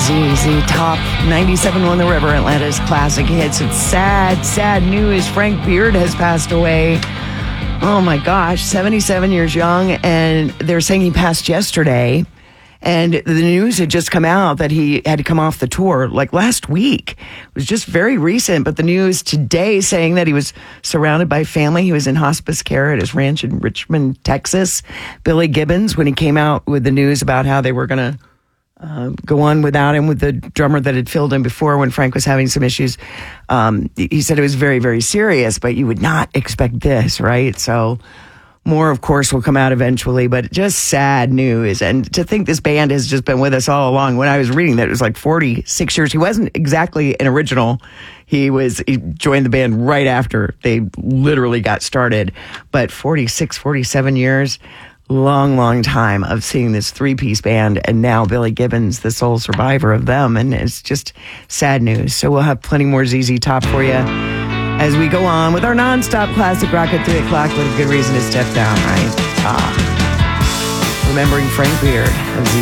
ZZ Top 97 on the River, Atlanta's classic hits. It's sad news. Frank Beard has passed away. Oh my gosh, 77 years young, and they're saying he passed yesterday. And the news had just come out that he had to come off the tour like last week. It was just very recent, but the news today saying that he was surrounded by family. He was in hospice care at his ranch in Richmond, Texas. Billy Gibbons, when he came out with the news about how they were going to go on without him with the drummer that had filled in before when Frank was having some issues. He said it was very, very serious, but you would not expect this, right? So more, of course, will come out eventually, but just sad news. And to think this band has just been with us all along. When I was reading that, it was like 46 years. He wasn't exactly an original. He joined the band right after they literally got started. But 46, 47 years, long time of seeing this three-piece band, and now Billy Gibbons, the sole survivor of them, and it's just sad news. So we'll have plenty more ZZ Top for you as we go on with our non-stop classic rock at 3 o'clock. What a good reason to step down, right? Remembering Frank Beard of ZZ